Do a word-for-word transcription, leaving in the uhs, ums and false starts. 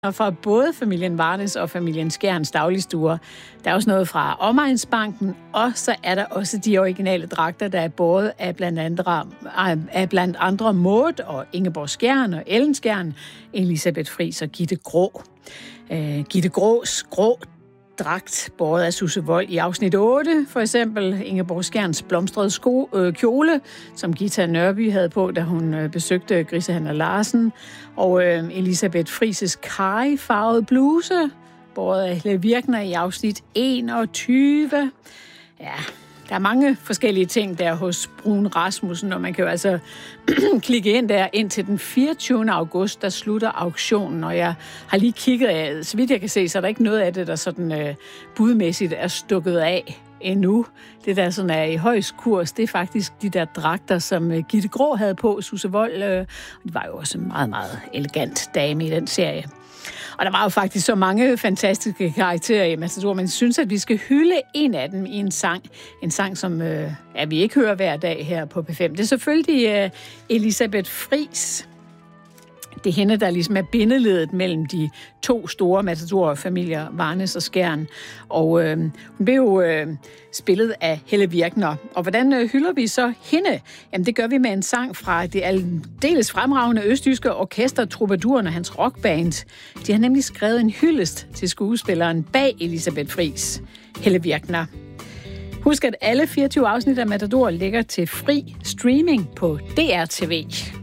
Og fra både familien Varnes og familien Skjerns dagligstuer. Der er også noget fra Omegnsbanken, og så er der også de originale dragter, der er båret af blandt andre, af blandt andre Maud og Ingeborg Skjern og Ellen Skjern, Elisabeth Friis og Gitte Grå. Uh, Gitte Grås grå dragt båret af Susse Wold i afsnit otte, for eksempel Ingeborg Skjerns blomstrede sko, øh, kjole, som Gita Nørby havde på, da hun øh, besøgte Grisehandler Larsen, og øh, Elisabeth Friis' karry-farvede bluse, båret af Helle Virkner i afsnit enogtyve. Ja, der er mange forskellige ting der hos Brun Rasmussen, og man kan jo altså klikke ind der indtil den fireogtyvende august, der slutter auktionen, og jeg har lige kigget, så vidt jeg kan se, så er der ikke noget af det, der sådan øh, budmæssigt er stukket af endnu. Det, der sådan er i højst kurs, det er faktisk de der dragter, som øh, Gitte Grå havde på, Susse Wold, øh, og det var jo også en meget, meget elegant dame i den serie. Og der var jo faktisk så mange fantastiske karakterer i Matador, men jeg synes, at vi skal hylde en af dem i en sang. En sang, som øh, ja, vi ikke hører hver dag her på P fem. Det er selvfølgelig øh, Elisabeth Friis. Det er hende, der ligesom er bindeledet mellem de to store Matador-familier, Varnes og Skjern. Og øh, hun blev jo øh, spillet af Helle Virkner. Og hvordan øh, hylder vi så hende? Jamen, det gør vi med en sang fra det aldeles fremragende østjyske orkester Troubaduren og hans rockband. De har nemlig skrevet en hyldest til skuespilleren bag Elisabeth Friis, Helle Virkner. Husk, at alle fireogtyve afsnit af Matador ligger til fri streaming på D R T V.